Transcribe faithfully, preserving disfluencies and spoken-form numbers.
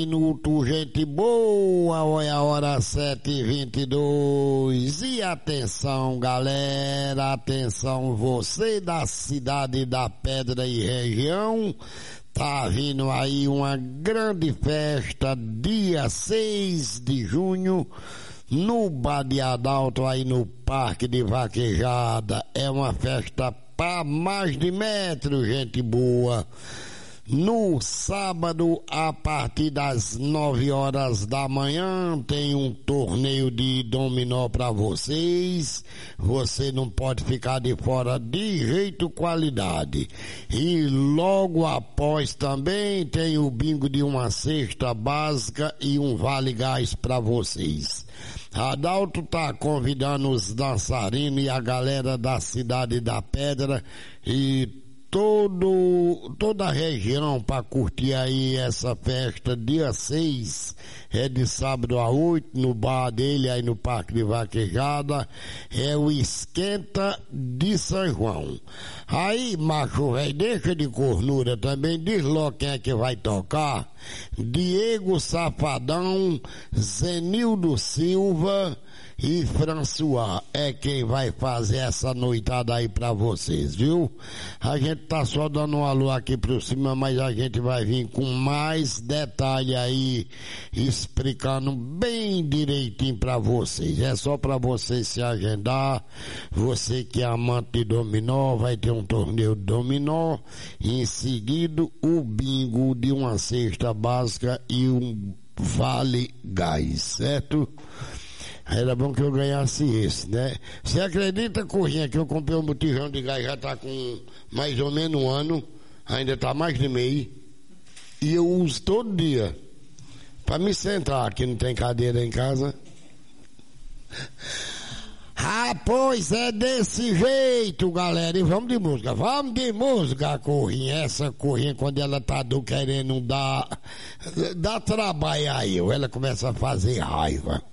Minuto, gente boa, olha a hora sete e vinte e dois. E atenção, galera, atenção, você da cidade da Pedra e região, tá vindo aí uma grande festa, dia seis de junho, no Badiadalto, aí no Parque de Vaquejada. É uma festa para mais de metro, gente boa. No sábado, a partir das nove horas da manhã, tem um torneio de dominó para vocês. Você não pode ficar de fora de jeito, qualidade. E logo após também tem o bingo de uma cesta básica e um vale gás para vocês. Adalto tá convidando os dançarinos e a galera da Cidade da Pedra e Todo, toda a região para curtir aí essa festa, dia seis, é de sábado a oito, no bar dele, aí no Parque de Vaquejada, é o Esquenta de São João. Aí, macho velho, deixa de cornura também, diz logo quem é que vai tocar. Diego Safadão, Zenildo Silva e François é quem vai fazer essa noitada aí pra vocês, viu? A gente tá só dando um alô aqui por cima, mas a gente vai vir com mais detalhe aí, explicando bem direitinho pra vocês. É só pra vocês se agendar. Você que é amante de dominó, vai ter um torneio de dominó, e em seguida o bingo de uma cesta básica e um vale gás, certo? Era bom que eu ganhasse esse, né? Você acredita, Corrinha, que eu comprei um botijão de gás, já tá com mais ou menos um ano, ainda tá mais de meio, e eu uso todo dia, pra me sentar, que não tem cadeira em casa. Ah, pois é desse jeito, galera, e vamos de música, vamos de música, Corrinha. Essa Corrinha, quando ela tá do querendo dar, dar trabalho aí, ela começa a fazer raiva.